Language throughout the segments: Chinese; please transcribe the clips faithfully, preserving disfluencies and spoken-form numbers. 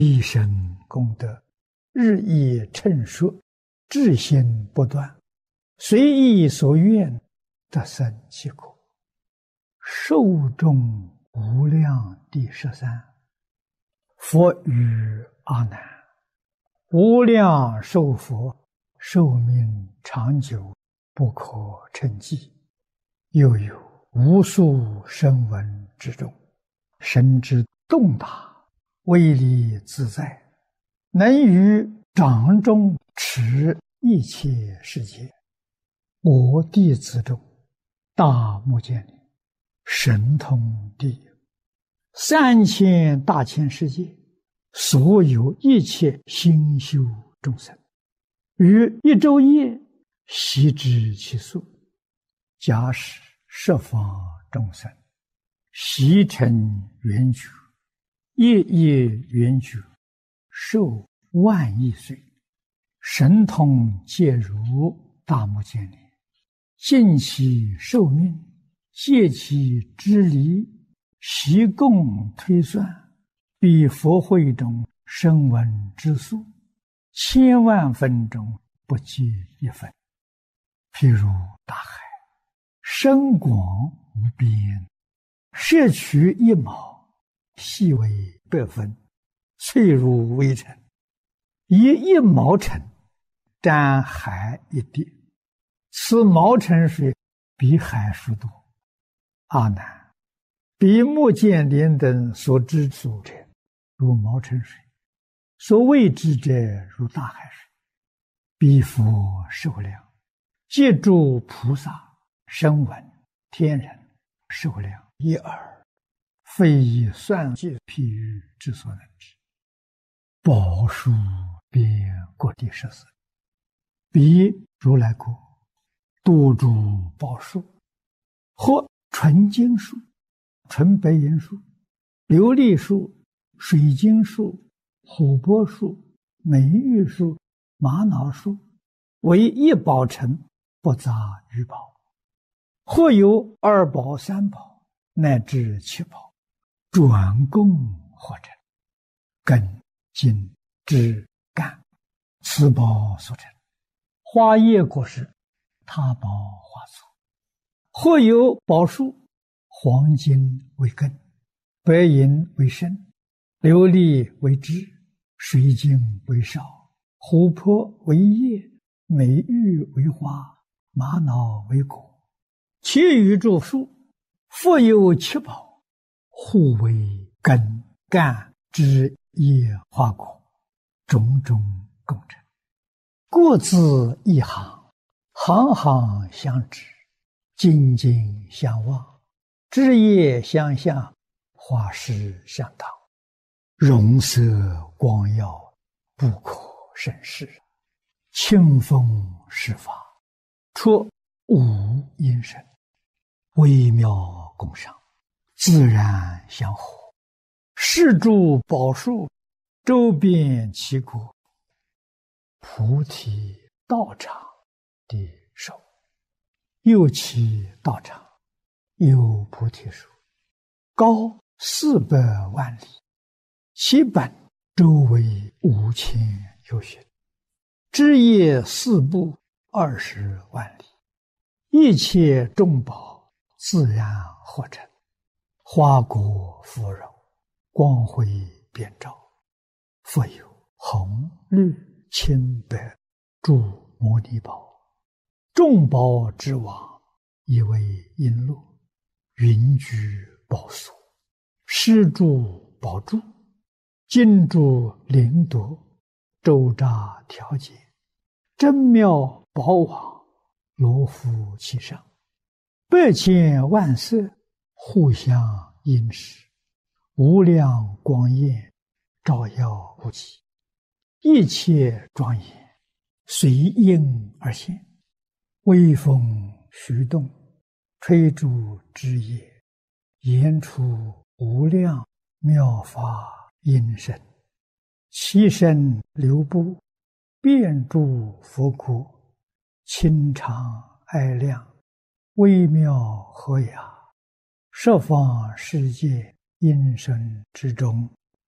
一生功德，日益称说，至心不断，随意所愿，得生其果。寿终无量第十三。佛语阿难：无量寿佛，寿命长久，不可称计。又有无数声闻之中，神之洞达，威力自在，能于掌中持一切世界。我弟子中，大目犍连神通第一，三千大千世界所有一切心修众生，于一昼夜悉知其数。假使十方众生悉成圆觉，夜夜圆觉，寿万亿岁，神通皆如大目犍连，尽其寿命，借其之离，悉共推算，比佛会中声闻之数，千万分中不计一分。譬如大海，深广无边，摄取一毛，细为百分，脆如微尘，以一毛尘沾海一滴，此毛尘水比海数多。阿难，比目犍连等所知数者，如毛尘水；所谓之者，如大海水。彼佛寿量，皆诸菩萨、声闻、天人寿量一耳，非以算计譬喻之所能知。宝树遍各地十四，彼如来国，多诸宝树，或纯金树、纯白银树、琉璃树、水晶树、琥珀树、美玉树、玛瑙树，为一宝城，不杂于宝。或有二宝、三宝，乃至七宝，转供或成，根、茎、枝、干，此宝所成。花叶果实，他宝花簇。或有宝树，黄金为根，白银为身，琉璃为枝，水晶为少，琥珀为叶，美玉为花，玛瑙为果。其余诸树，复有七宝，互为根、干、枝、叶、花果，种种共成，各自一行，行行相知，紧紧相望，枝叶相向，花实相当，容色光耀，不可胜视。清风施法，出无因声，微妙共赏，自然相合。是诸宝树，周遍其国。菩提道场的寿，又其道场有菩提树，高四百万里，其本周围五千由旬，枝叶四部二十万里，一切众宝自然合成，花果芙蓉，光辉遍照。复有红、绿、青、白诸摩尼宝，众宝之王，以为璎珞，云居宝所，施诸宝柱，金珠灵夺，周匝调节，真妙宝网，罗敷其上，百千万色，互相映饰，无量光焰，照耀不极，一切庄严，随应而现。微风徐动，吹竹枝叶，言出无量妙法音声，其声流布，遍诸佛国，清长爱亮，微妙和雅，十方世界音声之中，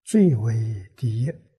最为第一。